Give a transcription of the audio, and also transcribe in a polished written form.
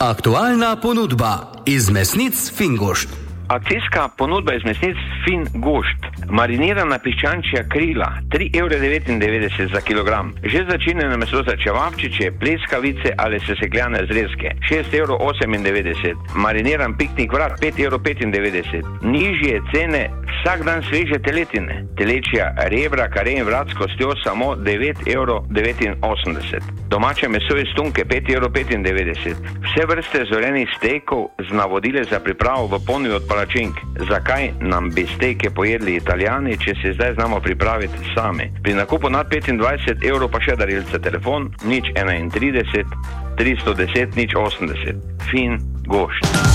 Aktualna ponudba iz mesnic Fingošt. Akcijska ponudba iz mesnic Fingošt. Marinirana piščančja krila 3,99 € za kilogram. Že začinjeno meso za čevapčiče, pleskavice ali sesekljane zrezke 6,98 €. Mariniran piknik vrat 5,95 €. Nižje cene vsak dan sveže teletine. Telečja rebra, kare in vrat s kostjo samo 9,89 €. Domače meso iz tunke 5,95 €. Vse vrste zorenih stejkov z navodile za pripravo v ponvi od palačink. Zakaj nam bi stejke pojedli Italijani, če se zdaj znamo pripraviti sami? Pri nakupu nad 25 € pa še darilce. Telefon 031 310 080. Fingošt.